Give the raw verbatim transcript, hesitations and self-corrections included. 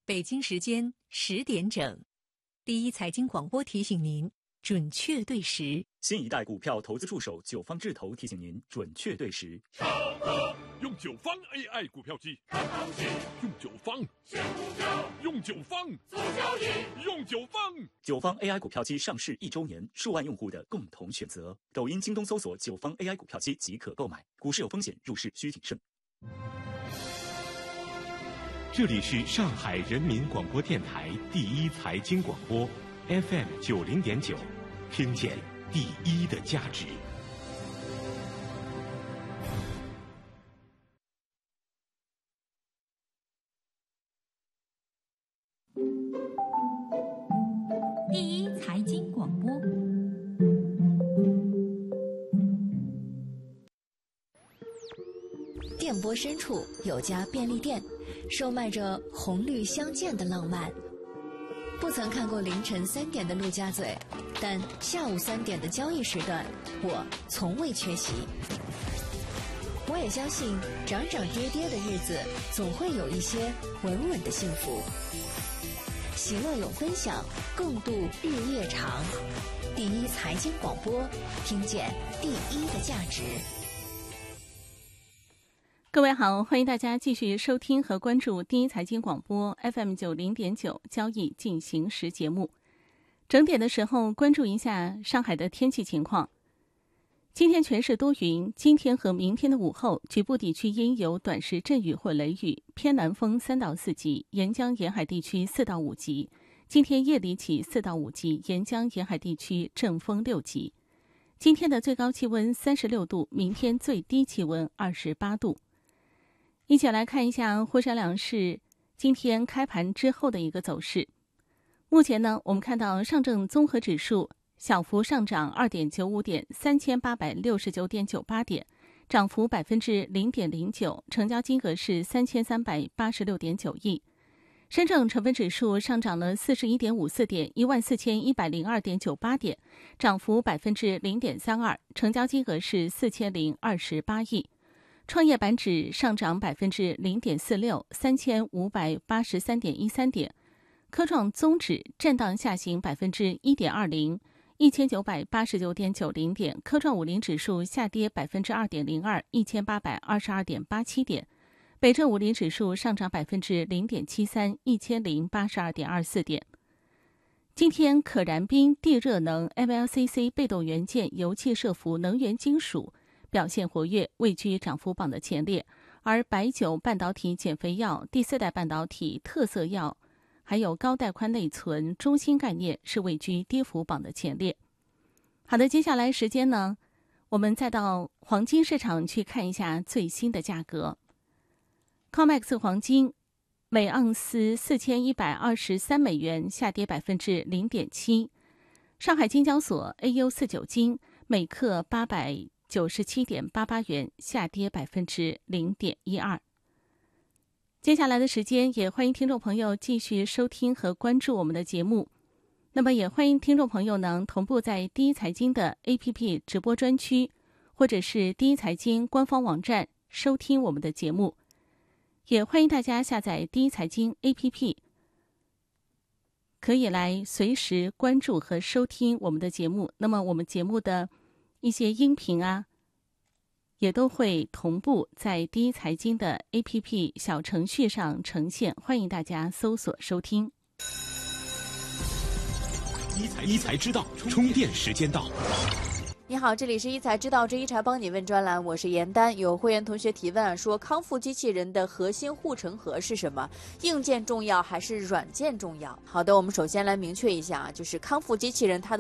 北京时间十点整，第一财经广播提醒您准确对时。 新一代股票投资助手九方智投提醒您准确对时。 上课用九方 A I 股票机，看行情；用九方选股票，用九方做交易，用九方。 九方 A I 股票机上市一周年，数万用户的共同选择。抖音、京东搜索九方 A I 股票机即可购买。股市有风险，入市需谨慎。 这里是上海人民广播电台第一财经广播 F M 九零点九，听见第一的价值。 第一财经广播。 电波深处有家便利店，售卖着红绿相间的浪漫。不曾看过凌晨三点的陆家嘴，但下午三点的交易时段，我从未缺席。我也相信，涨涨跌跌的日子，总会有一些稳稳的幸福。喜乐有分享，共度日夜长。第一财经广播，听见第一的价值。 各位好，欢迎大家继续收听和关注第一财经广播 F M 九零点九交易进行时节目。整点的时候关注一下上海的天气情况。今天全市多云，今天和明天的午后局部地区阴有短时阵雨或雷雨，偏南风三到四级，沿江沿海地区四到五级。今天夜里起四到五级，沿江沿海地区阵风六级。今天的最高气温三十六度，明天最低气温二十八度。一起来看一下沪深两市今天开盘之后的一个走势。目前呢，我们看到上证综合指数小幅上涨 二点九五 点， 三千八百六十九点九八点，涨幅 百分之零点零九， 成交金额是三千三百八十六点九亿。深证成分指数上涨了 四十一点五四 点， 一万四千一百零二点九八点，涨幅 百分之零点三二， 成交金额是四千零二十八亿。创业板指上涨 百分之零点四六， 三千五百八十三点一三点。科创综指震荡下行 百分之一点二零， 一千九百八十九点九零点。科创五零指数下跌 百分之二点零二， 一千八百二十二点八七点。北证五零指数上涨 百分之零点七三， 一千零八十二点二四点。今天可燃冰、地热能、M L C C 被动元件、油气设伏、能源金属表现活跃，位居涨幅榜的前列，而白酒、半导体、减肥药、第四代半导体、特色药，还有高带宽内存、中芯概念是位居跌幅榜的前列。好的，接下来时间呢，我们再到黄金市场去看一下最新的价格。C O M E X 黄金每盎司四千一百二十三美元，下跌 百分之零点七。上海金交所 A U 四九金每克八百九十七点八八元，下跌 百分之零点一二。接下来的时间，也欢迎听众朋友继续收听和关注我们的节目。那么也欢迎听众朋友呢同步在第一财经的 A P P 直播专区，或者是第一财经官方网站收听我们的节目。也欢迎大家下载第一财经 A P P， 可以来随时关注和收听我们的节目。那么我们节目的一些音频啊，也都会同步在第一财经的 A P P 小程序上呈现，欢迎大家搜索收听。 一财一财知道，充电时间到。 你好，这里是一财知道之一财帮你问专栏，我是严丹。有会员同学提问说，康复机器人的核心护城河是什么？硬件重要还是软件重要？好的，我们首先来明确一下啊，就是康复机器人它的